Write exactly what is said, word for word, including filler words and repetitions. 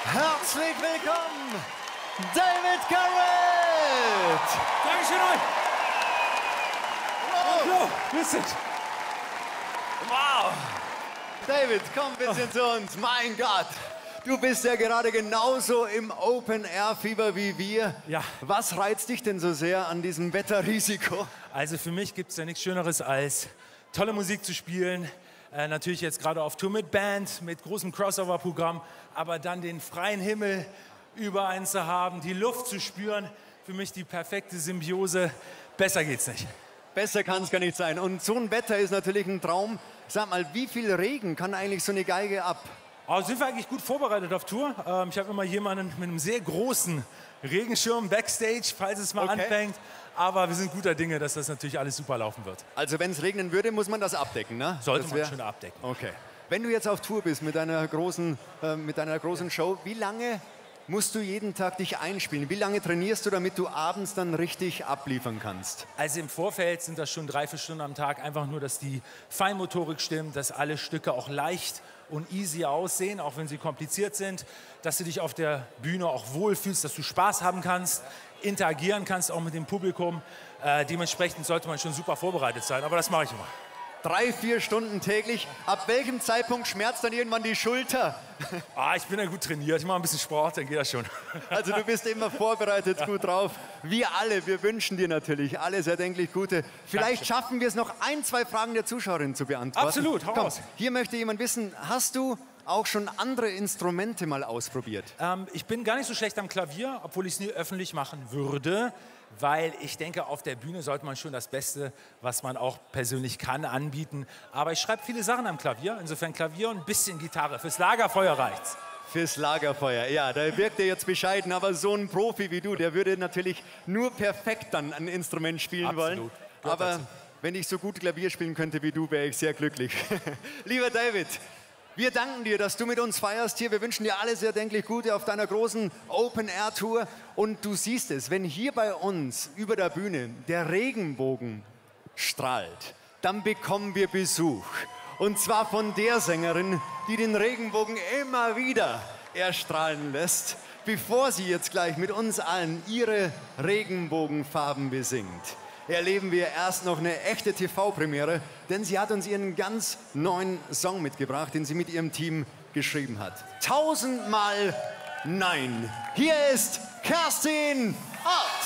Herzlich willkommen, David Garrett! Dankeschön euch! Wow! Hallo, grüß dich! Wow! David, komm ein bisschen zu uns. Mein Gott, du bist ja gerade genauso im Open-Air-Fieber wie wir. Ja. Was reizt dich denn so sehr an diesem Wetterrisiko? Also für mich gibt es ja nichts Schöneres, als tolle Musik zu spielen. Äh, natürlich jetzt gerade auf Tour mit Band, mit großem Crossover-Programm, aber dann den freien Himmel über einen zu haben, die Luft zu spüren. Für mich die perfekte Symbiose. Besser geht's nicht. Besser kann es gar nicht sein. Und so ein Wetter ist natürlich ein Traum. Sag mal, wie viel Regen kann eigentlich so eine Geige ab? Aber sind wir eigentlich gut vorbereitet auf Tour? Ähm, ich habe immer jemanden mit einem sehr großen Regenschirm backstage, falls es mal Okay. anfängt. Aber wir sind guter Dinge, dass das natürlich alles super laufen wird. Also wenn es regnen würde, muss man das abdecken, ne? Sollte Das man wär- schon abdecken. Okay. Wenn du jetzt auf Tour bist mit deiner großen, äh, mit deiner großen Show, wie lange musst du jeden Tag dich einspielen? Wie lange trainierst du, damit du abends dann richtig abliefern kannst? Also im Vorfeld sind das schon drei, vier Stunden am Tag. Einfach nur, dass die Feinmotorik stimmt, dass alle Stücke auch leicht und easy aussehen, auch wenn sie kompliziert sind. Dass du dich auf der Bühne auch wohlfühlst, dass du Spaß haben kannst, interagieren kannst auch mit dem Publikum. Äh, dementsprechend sollte man schon super vorbereitet sein, aber das mache ich immer. Drei, vier Stunden täglich. Ab welchem Zeitpunkt schmerzt dann irgendwann die Schulter? Ah, ich bin ja gut trainiert, ich mache ein bisschen Sport, dann geht das schon. Also du bist immer vorbereitet, gut drauf. Wir alle, wir wünschen dir natürlich alles erdenklich Gute. Vielleicht Dankeschön. schaffen wir es noch, ein, zwei Fragen der Zuschauerin zu beantworten. Absolut, hau Komm, raus. hier möchte jemand wissen, hast du auch schon andere Instrumente mal ausprobiert? Ähm, ich bin gar nicht so schlecht am Klavier, obwohl ich es nie öffentlich machen würde, weil ich denke, auf der Bühne sollte man schon das Beste, was man auch persönlich kann, anbieten. Aber ich schreibe viele Sachen am Klavier, insofern Klavier und ein bisschen Gitarre. Fürs Lagerfeuer reicht's. Fürs Lagerfeuer, ja, da wirkt er jetzt bescheiden, aber so ein Profi wie du, der würde natürlich nur perfekt dann ein Instrument spielen Absolut. wollen. Gehört Aber dazu. wenn ich so gut Klavier spielen könnte wie du, wäre ich sehr glücklich. Lieber David, wir danken dir, dass du mit uns feierst hier. Wir wünschen dir alles erdenklich Gute auf deiner großen Open-Air-Tour. Und du siehst es, wenn hier bei uns über der Bühne der Regenbogen strahlt, dann bekommen wir Besuch. Und zwar von der Sängerin, die den Regenbogen immer wieder erstrahlen lässt, bevor sie jetzt gleich mit uns allen ihre Regenbogenfarben besingt. Erleben wir erst noch eine echte T V-Premiere, denn sie hat uns ihren ganz neuen Song mitgebracht, den sie mit ihrem Team geschrieben hat. Tausendmal Nein. Hier ist Kerstin Ott.